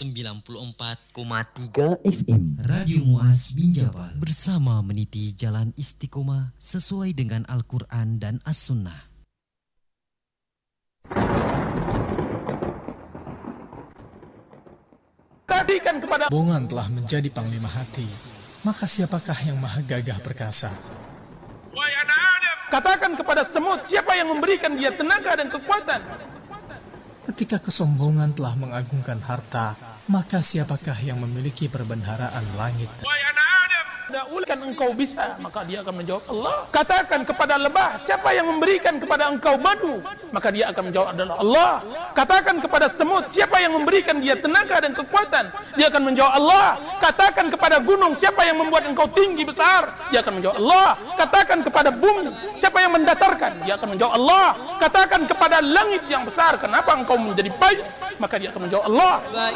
94,3 FM Radio Muaz Binjabal bersama meniti jalan istiqomah sesuai dengan Al-Quran dan As-Sunnah. Bongan telah menjadi panglima hati, maka siapakah yang maha gagah perkasa? Katakan kepada semut, siapa yang memberikan dia tenaga dan kekuatan? Ketika kesombongan telah mengagungkan harta, maka siapakah yang memiliki perbendaharaan langit? Kan engkau bisa, maka dia akan menjawab Allah. Katakan kepada lebah, siapa yang memberikan kepada engkau madu? Maka dia akan menjawab adalah Allah. Katakan kepada semut, siapa yang memberikan dia tenaga dan kekuatan? Dia akan menjawab Allah. Katakan kepada gunung, siapa yang membuat engkau tinggi besar? Dia akan menjawab Allah. Katakan kepada bumi, siapa yang mendatarkan? Dia akan menjawab Allah. Katakan kepada langit yang besar, kenapa engkau menjadi payung? Maka dia akan menjawab Allah.